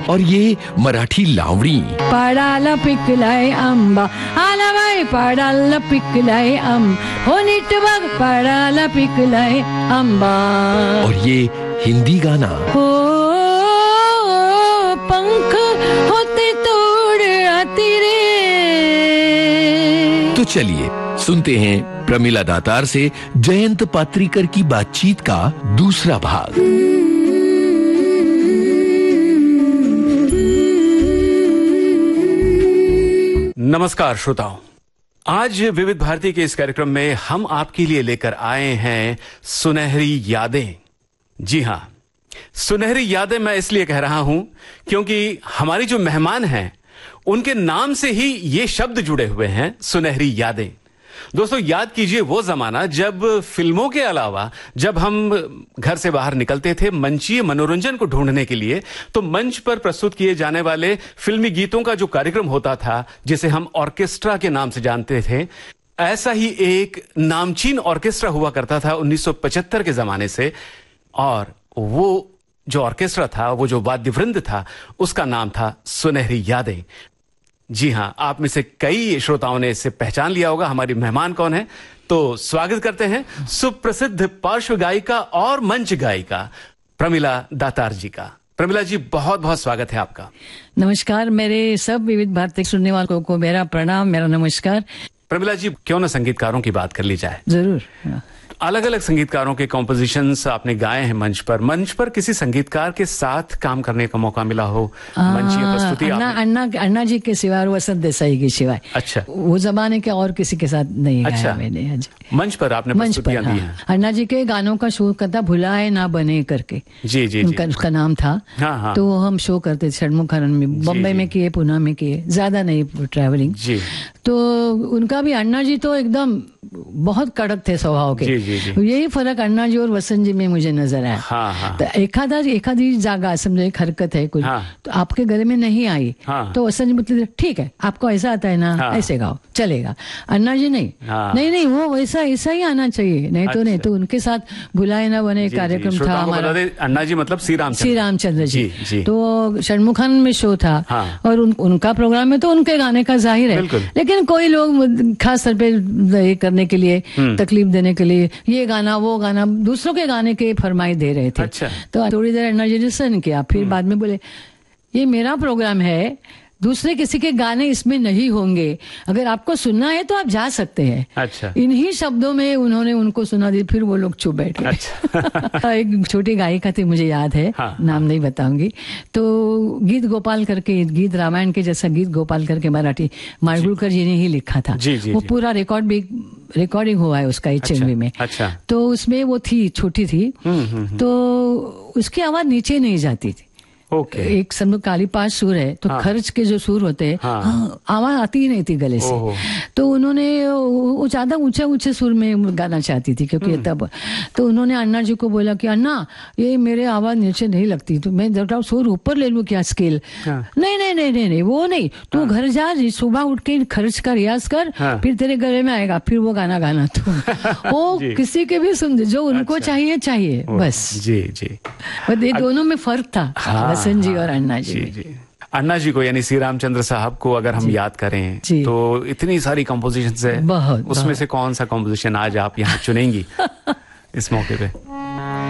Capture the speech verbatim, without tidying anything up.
और ये मराठी लावणी। पाडाला पिकलाय आंबा, आला बाई पाडाला पिकलाय आंबा, हो नीट बघ पाडाला पिकलाय आंबा। और ये हिंदी गाना। हो पंख होते तोड़ आती रे। तो चलिए सुनते हैं प्रमिला दातार से जयंत पात्रीकर की बातचीत का दूसरा भाग। नमस्कार श्रोताओं, आज विविध भारती के इस कार्यक्रम में हम आपके लिए लेकर आए हैं सुनहरी यादें। जी हां, सुनहरी यादें मैं इसलिए कह रहा हूं क्योंकि हमारी जो मेहमान हैं उनके नाम से ही ये शब्द जुड़े हुए हैं, सुनहरी यादें। दोस्तों, याद कीजिए वो जमाना जब फिल्मों के अलावा जब हम घर से बाहर निकलते थे मंचीय मनोरंजन को ढूंढने के लिए, तो मंच पर प्रस्तुत किए जाने वाले फिल्मी गीतों का जो कार्यक्रम होता था, जिसे हम ऑर्केस्ट्रा के नाम से जानते थे, ऐसा ही एक नामचीन ऑर्केस्ट्रा हुआ करता था उन्नीस सौ पचहत्तर के जमाने से। और वो जो ऑर्केस्ट्रा था, वो जो वाद्यवृंद था, उसका नाम था सुनहरी यादें। जी हां, आप में से कई श्रोताओं ने इसे पहचान लिया होगा। हमारी मेहमान कौन है, तो स्वागत करते हैं सुप्रसिद्ध पार्श्व गायिका और मंच गायिका प्रमिला दातार जी का। प्रमिला जी, बहुत बहुत स्वागत है आपका। नमस्कार, मेरे सब विविध भारती सुनने वालों को मेरा प्रणाम, मेरा नमस्कार। प्रमिला जी, क्यों ना संगीतकारों की बात कर ली जाए। जरूर। अलग अलग संगीतकारों के कॉम्पोजिशंस आपने गाए हैं मंच पर। मंच पर किसी संगीतकार के साथ काम करने का मौका मिला हो, मंचीय प्रस्तुति? अन्ना अन्ना अन्ना जी के सिवाय, वसंत देसाई के सिवाय। अच्छा। वो जमाने के और किसी के साथ नहीं गाया। अच्छा। मैंने मंच पर आपने प्रस्तुतियां दी हैं। अन्ना जी के गानों का शो करता, भुलाए ना बने करके। जी जी उनका उसका नाम था। हाँ, हाँ। तो हम शो करते षण्मुखानन में, बम्बई में किए, पुणे में किए, ज्यादा नहीं ट्रैवलिंग। जी। तो उनका भी, अन्ना जी तो एकदम बहुत कड़क थे स्वभाव के। जी, जी, जी। यही फर्क अन्ना जी और वसंत जी में मुझे नजर आया। हाँ, हाँ। तो एखादा एखादी जागा समझो, एक हरकत है कुछ, हाँ। तो आपके गले में नहीं आई। हाँ। तो वसंत जी मतलब ठीक है, आपको ऐसा आता है ना, हाँ। ऐसे गाओ, चलेगा। अन्ना जी नहीं। हाँ। नहीं नहीं, वो वैसा ऐसा ही आना चाहिए, नहीं तो नहीं। तो उनके साथ भुलाए ना बने कार्यक्रम था हमारा। अन्ना जी मतलब श्री रामचंद्र श्री रामचंद्र जी, जी, जी। तो षण्मुखन में शो था। हाँ। और उन, उनका प्रोग्राम में तो उनके गाने का जाहिर है, लेकिन कोई लोग खास तौर पे ये करने के लिए, तकलीफ देने के लिए, ये गाना वो गाना, दूसरों के गाने के फरमाई दे रहे थे। अच्छा। तो थोड़ी देर अन्ना जी ने सुन किया, फिर बाद में बोले ये मेरा प्रोग्राम है, दूसरे किसी के गाने इसमें नहीं होंगे, अगर आपको सुनना है तो आप जा सकते हैं। अच्छा। इन्हीं शब्दों में उन्होंने उनको सुना दी, फिर वो लोग चुप बैठ गए। अच्छा। एक छोटी गायिका थी, मुझे याद है। हाँ, नाम हाँ। नहीं बताऊंगी। तो गीत गोपाल करके, गीत रामायण के जैसा गीत गोपाल करके मराठी माडगुळकर जी ने ही लिखा था। जी, जी, वो जी। पूरा रिकॉर्ड भी रिकॉर्डिंग हुआ है उसका एच एम वी में। अच्छा। तो उसमें वो थी, छोटी थी, तो उसकी आवाज नीचे नहीं जाती थी। ओके। एक समझो काली पांच सुर है, तो हाँ। खर्च के जो सुर होते हैं, हाँ। हाँ, आवाज आती ही नहीं थी गले से। ओहो। तो उन्होंने वो ज्यादा ऊंचे ऊंचे सुर में गाना चाहती थी, क्योंकि तब तो उन्होंने अन्ना जी को बोला कि अन्ना, ये मेरे आवाज नीचे नहीं लगती, तो मैं जरा सुर ऊपर ले लूं क्या, स्केल? हाँ। नहीं नहीं नहीं नहीं नहीं, वो नहीं, तू हाँ। घर जा, सुबह उठ के खर्च का रियाज कर, हाँ। फिर तेरे गले में आएगा, फिर वो गाना गाना तू। वो किसी के भी सुन, जो उनको अच्छा। चाहिए चाहिए बस। जी जी। और ये दोनों में फर्क था, हाँ, वसंत जी हाँ। और अन्ना जी जी। अन्ना जी को, यानी श्री रामचंद्र साहब को अगर हम याद करें तो इतनी सारी कंपोजिशंस है, बहुत, उसमें बहुत। से कौन सा कंपोजिशन आज आप यहाँ चुनेंगी इस मौके पे?